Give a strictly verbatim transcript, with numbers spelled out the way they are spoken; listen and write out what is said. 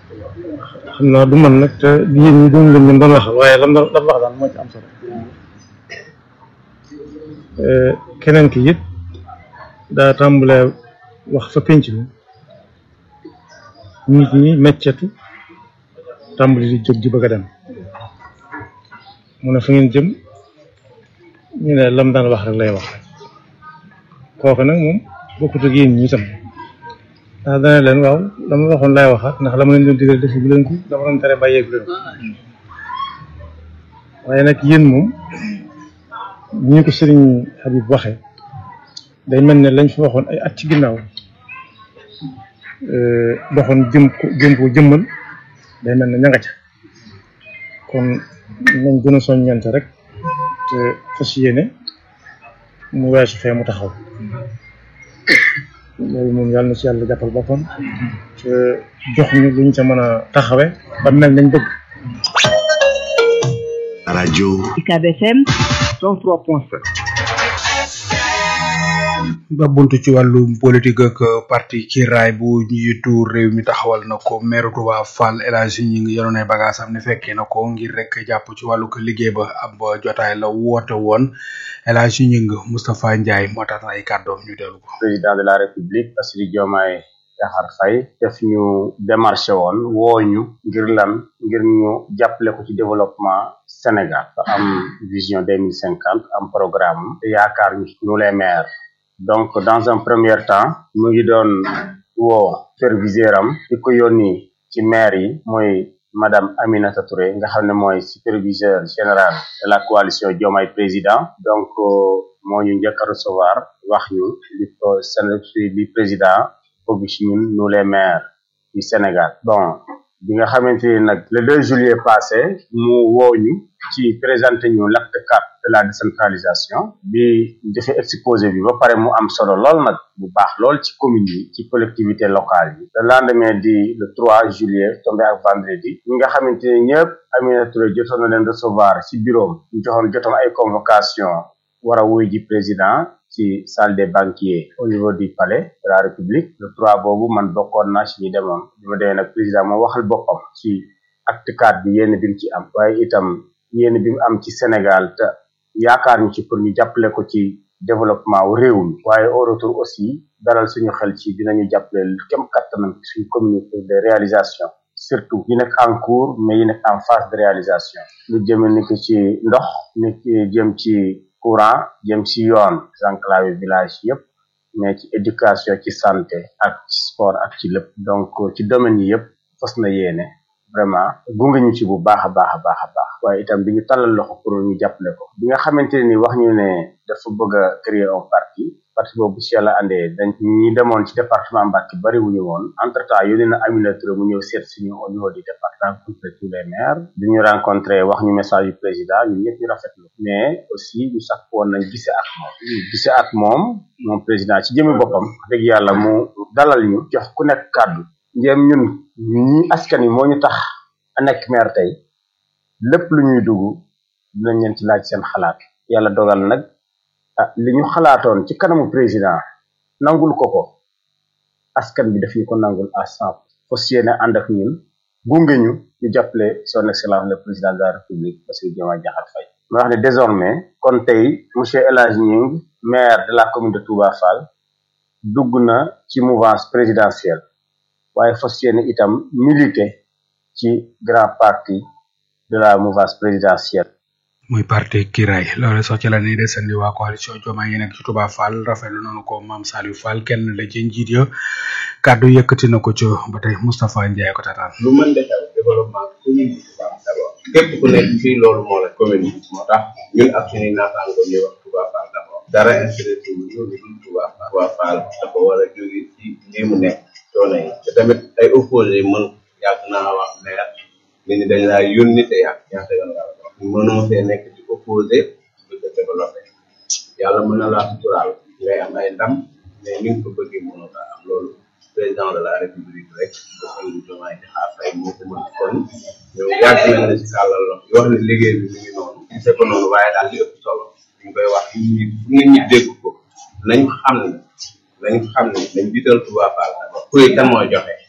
xam naa du man nag te yéen ñi doon leen doon wax waaye lam lam wax daal moo ci am solo keneen ki it daa tàmbalee wax fa penc mi nit ñi meccetu tàmbali di jóg di bëgg a dem mu ne fa ngeen jëm ñu ne lam daan wax rek lay wax kooku nag moom bokkut ak yéen ñi itam ndax dana leen waaw dama waxoon laay waxaat ndax la ma leen doon digal defu bu leen ko dama doon tere bàyyeeku leen ko waaye nag yéen moom ni ñu ko sëriñ Habib waxee day mel ne lañ fi waxoon ay at ci ginnaaw doxoon jëm ko jëm ko jëmmal day mel ne ña nga ca kon nañ gën a soññante rek te fas yéene mu weesu fee mu taxaw loolu moom yàlla na ci yàlla jàppal boppam te jox ñu luñ ca mën a taxawe ba mel nañ bëgg. rajo UCAB F M cent trois point sept. ba buntu ci wàllu politique ak parti kiraay bu njiitu réew mi taxawal na ko maire Touba Fall El Hadji ñi ngi yoroon ay bagage am ne fekkee na ko ngir rek jàpp ci wàllu ko liggéey ba ab jotaay la woote woon El Hadji ñi ngi Moustapha Ndiaye moo tax ay kàddoom ñu dellu ko. président de la république Bassirou Diomaye Diakhar Faye def ñu démarché woon woo ñu ngir lan ngir ñu jàppale ko ci développement Sénégal ba am vision deux mille cinquante am programme yaakaar ñu nous les maires. donc dans un premier temps mu ngi doon woo superviseur am di ko yónni ci maire yi mooy madame Aminata Touré nga xam ne mooy superviseur général de la coalition Diomaye président donc moo ñu njëkk a recevoir wax ñu li ko li président bëgg ci ñun nous les maires du Sénégal bon bi nga xamante ni nag le deux juillet passé mu woo ñu ci présenté ñu l'acte quatre de la décentralisation bi defee exposé bi ba pare mu am solo lool nag bu baax lool ci commune yi ci collectivité locale yi le lendemain di le trois juillet tombé ak vendredi ñi nga xamante ni ñëpp Aminata Touré jotoon na leen recevoir ci bureau ñu joxoon jotoon ay convocation war a wuy ji président ci salle des banquiers au niveau du palais de la République le trois boobu man bokkoon naa ci ñi demoon bi ma demee nag président moo waxal boppam ci acte quatre bi yénn bi mu ci am waaye itam yénn bi mu am ci Sénégal te yaakaar ñu ci pour ñu jàppale ko ci développement wu réew mi waaye au retour aussi dalal suñu xel ci dinañu jàppale kem kattanam ci suñu communauté de réalisation surtout yi nekk en cours mais yi nekk en phase de réalisation lu jëm ni ko ci ndox ni ki jëm ci courant jëm ci yoon enclavé village yëpp mais ci éducation ci santé ak ci sport ak ci lépp donc ci domaine yi yëpp fas na yéene vraiment gunge ñu ci bu baax a baax a baax a baax waaye itam bi ñu tàllal loxo pour ñu jàppale ko bi nga xamante ni wax ñu ne dafa bëgg a créer un parti parti boobu si yàlla andee dañ ñi demoon ci département Mbacké bari wuñu woon entre temps yónnee na Aminata Touré mu ñëw seet si ñu au niveau du département rencontrer tous les maires bi ñu rencontré wax ñu message yu président ñun ñëpp ñu rafetlu mais aussi ñu sax woon nañ gisee ak moom gisee ak moom moom président ci jëmi boppam dëgg yàlla mu dalal ñu jox ku nekk kàddu njéem ñun ñi askan yi moo ñu tax a nekk maire tey lépp lu ñuy dugg dinañ leen ci laaj seen xalaat yàlla dogal nag ah li ñu xalaatoon ci kanamu président nangul ko ko askan bi daf ñu ko nangul à cent fas yéene ànd ak ñun gunge ñu ñu jàppale son excellence le président de la république Bassirou Diomaye Diakhar Faye ma wax ne désormais kon tey monsieur El Hadji Ñing maire de la commune de Touba Fall dugg na ci mouvance présidentielle waaye fas yéene itam milité ci grand parti de la mouvance présidentielle muy parti Kiraay loolu sax ci la ni desandi waa coalition Diomaye yi nekk ci Touba Fall rafetlu nañu ko Mame Saliou Fall kenn la ci njiit ya kàddu yëkkati na ko ci ba tey Moustapha Ndiaye ko tataan lu mën de xew développement commune bi Touba d'abord képp ku nekk fii loolu moo la commune bi moo tax ñun ak suñuy naataango ñuy wax Touba Fall d'abord dara intéressé wu ñu lu Touba Fall Touba Fall dafa war a jóge ci lii mu nekk coono yi te tamit ay opposé mën yàgg naa wax ne nit ñi dañ laa yónni te yàgg ñaata yoon nga wax mënoo fee nekk di opposé bëgg a développé yàlla mën na laa suturaal ngay am ay ndam mais ni nga ko bëggee mënoo kaa am loolu président de la république rek Bassirou Diomaye Diakhar Faye moo ko mën kon ñow yàgg nañ la si sàllal lox wax ne liggéey bi mi ngi noonu c'est ko noonu waaye daal li ëpp solo ñu koy wax ñi fu ngeen ñi dégg ko nañ xam ne nañ xam ne nañ jiital Touba Fall kuy kan mooy joxe